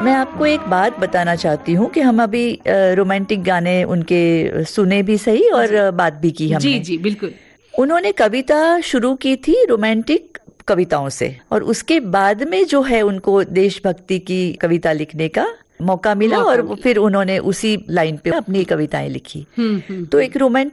मैं आपको एक बात बताना चाहती हूँ कि हम अभी रोमांटिक गाने उनके सुने भी सही और बात भी की हमने। जी जी बिल्कुल। उन्होंने कविता शुरू की थी रोमांटिक कविताओं से, और उसके बाद में जो है उनको देशभक्ति की कविता लिखने का मौका मिला, और फिर उन्होंने उसी लाइन पे अपनी कविताएं लिखी। तो एक रोमांटिक